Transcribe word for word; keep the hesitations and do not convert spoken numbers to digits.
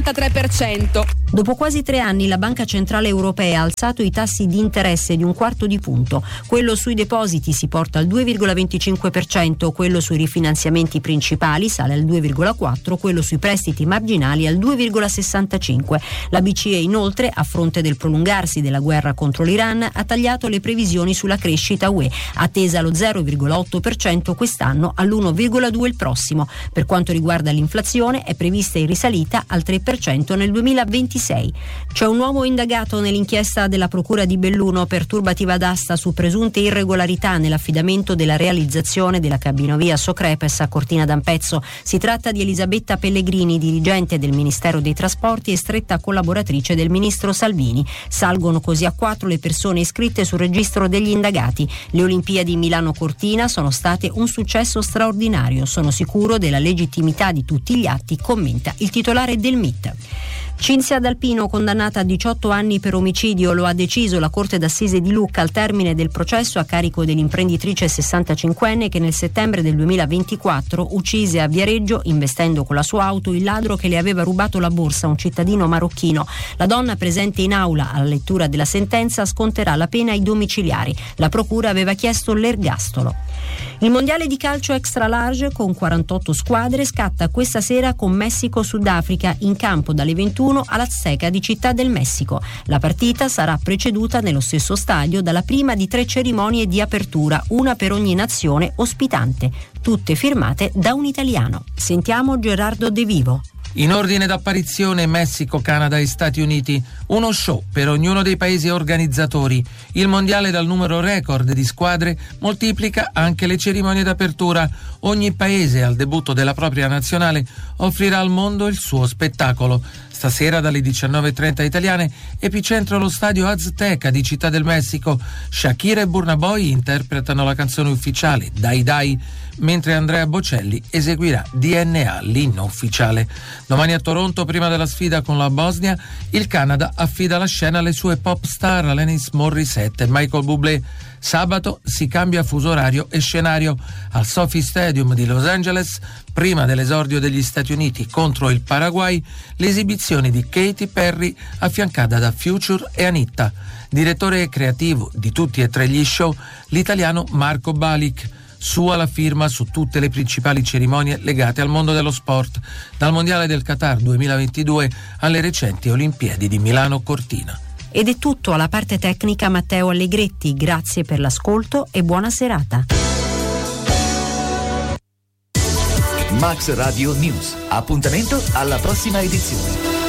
tre per cento. Dopo quasi tre anni la Banca Centrale Europea ha alzato i tassi di interesse di un quarto di punto. Quello sui depositi si porta al due virgola venticinque per cento, quello sui rifinanziamenti principali sale al due virgola quattro per cento, quello sui prestiti marginali al due virgola sessantacinque per cento. La B C E inoltre, a fronte del prolungarsi della guerra contro l'Iran, ha tagliato le previsioni sulla crescita U E, attesa allo zero virgola otto per cento quest'anno, all'uno virgola due per cento il prossimo. Per quanto riguarda l'inflazione, è prevista in risalita al tre per cento nel duemilaventisei. C'è un uomo indagato nell'inchiesta della Procura di Belluno per turbativa d'asta su presunte irregolarità nell'affidamento della realizzazione della cabinovia Socrepes a Cortina d'Ampezzo. Si tratta di Elisabetta Pellegrini, dirigente del Ministero dei Trasporti e stretta collaboratrice del ministro Salvini. Salgono così a quattro le persone iscritte sul registro degli indagati. Le Olimpiadi Milano-Cortina sono state un successo straordinario. Sono sicuro della legittimità di tutti gli atti, commenta il titolare del M I T. Cinzia D'Alpino, condannata a diciotto anni per omicidio, lo ha deciso la Corte d'Assise di Lucca al termine del processo a carico dell'imprenditrice sessantacinquenne che nel settembre del duemilaventiquattro uccise a Viareggio, investendo con la sua auto il ladro che le aveva rubato la borsa, un cittadino marocchino. La donna, presente in aula alla lettura della sentenza, sconterà la pena ai domiciliari. La procura aveva chiesto l'ergastolo. Il mondiale di calcio extra large con quarantotto squadre scatta questa sera con Messico-Sudafrica in campo dalle ventuno all'Azteca di Città del Messico. La partita sarà preceduta nello stesso stadio dalla prima di tre cerimonie di apertura, una per ogni nazione ospitante, tutte firmate da un italiano. Sentiamo Gerardo De Vivo. In ordine d'apparizione Messico, Canada e Stati Uniti, uno show per ognuno dei paesi organizzatori. Il mondiale dal numero record di squadre moltiplica anche le cerimonie d'apertura. Ogni paese al debutto della propria nazionale offrirà al mondo il suo spettacolo. Stasera dalle diciannove e trenta italiane, epicentro lo stadio Azteca di Città del Messico. Shakira e Burna Boy interpretano la canzone ufficiale Dai Dai, mentre Andrea Bocelli eseguirà D N A, l'inno ufficiale. Domani a Toronto, prima della sfida con la Bosnia, il Canada affida la scena alle sue pop star Alanis Morissette e Michael Bublé. Sabato si cambia fuso orario e scenario. Al Sophie Stadium di Los Angeles, prima dell'esordio degli Stati Uniti contro il Paraguay, l'esibizione di Katy Perry affiancata da Future e Anitta. Direttore creativo di tutti e tre gli show, l'italiano Marco Balic. Sua la firma su tutte le principali cerimonie legate al mondo dello sport, dal Mondiale del Qatar duemilaventidue alle recenti Olimpiadi di Milano-Cortina. Ed è tutto. Alla parte tecnica Matteo Allegretti. Grazie per l'ascolto e buona serata. Max Radio News. Appuntamento alla prossima edizione.